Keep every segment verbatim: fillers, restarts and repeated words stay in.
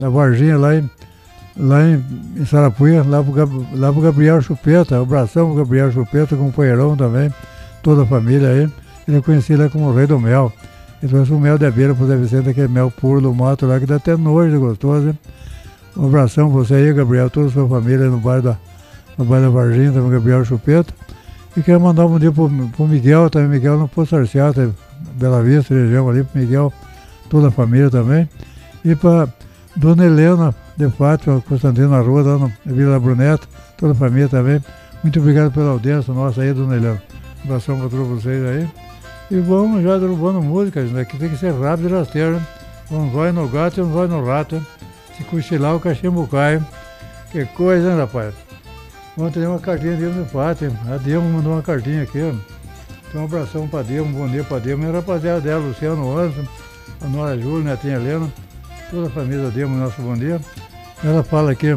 da Varginha, lá em, lá em, em Sarapuia, lá pro, lá pro Gabriel Chupeta, um abração pro Gabriel Chupeta, companheirão também, toda a família aí. Ele é conhecido lá como o Rei do Mel. Ele trouxe um mel de abelha pro Zé Vicente, aquele mel puro do mato lá, que dá até nojo de gostoso, hein? Um abração pra você aí, Gabriel, toda a sua família no bairro da, no bairro da Varginha, também Gabriel Chupeta. E quero mandar um bom dia pro, pro Miguel, também Miguel no Poço Arciata, Bela Vista, região ali, pro Miguel, toda a família também. E pra Dona Helena de Fátima, Constantino na Rua, lá na Vila Bruneta, toda a família também. Muito obrigado pela audiência nossa aí, Dona Helena. Um abração para todos vocês aí. E vamos já derrubando música, né? Que tem que ser rápido e rasteiro, né? Um vai no gato e um vai no rato, né? Se cochilar o cachimbo cai. Que coisa, né, rapaz? Ontem tem uma cartinha de Dilma de Fátima. A Dilma mandou uma cartinha aqui, ó. Então um abração para Dilma, um bom dia para Dilma. E a rapaziada dela, Luciano Anderson, a Nora Júlia, Netinha Helena, toda a família da Dilma, nosso bom dia. Ela fala aqui: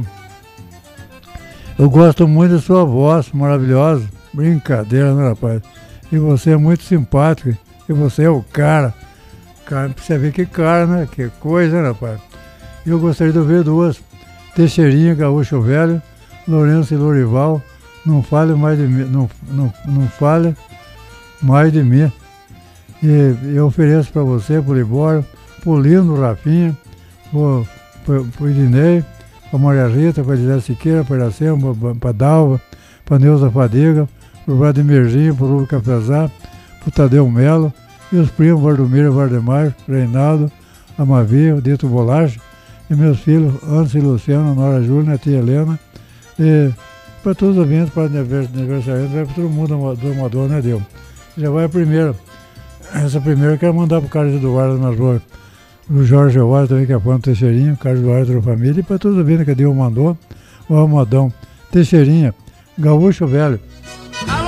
eu gosto muito da sua voz maravilhosa. Brincadeira, né, rapaz? E você é muito simpático. E você é o cara. Cara, precisa ver que cara, né? Que coisa, né, rapaz? E eu gostaria de ouvir duas. Teixeirinha, Gaúcho Velho, Lourenço e Lorival. Não fale mais de mim. Não, não, não fale mais de mim. E eu ofereço para você, pro Libório, pro Lindo, Rafinha, pro, pro, pro Idinei, pra Maria Rita, pra Gisele Siqueira, pra Iracema, pra, pra Dalva, pra Neuza Fadiga, pro Vladimirzinho, pro Rubio Cafezá, pro Tadeu Melo, e os primos Valdomiro, Vardemar, Reinaldo, Amavi, o Dito Bolacha, e meus filhos, Anderson e Luciano, Nora Júlia, Netinha Helena, e para todos os eventos, para aniversariantes, vai para todo mundo do Amador, né, Deus? Já vai a primeira. Essa primeira eu quero mandar pro Carlos Eduardo na rua, o Jorge Eduardo também, que é fã do Teixeirinha, o Carlos Eduardo da família, e para todos os eventos que Deus mandou, o Amadão, Teixeirinha, Gaúcho Velho.